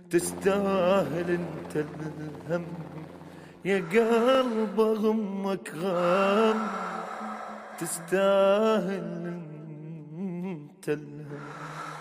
تستاهل انت الهم يا قلب غمك غم، تستاهل انت الهم.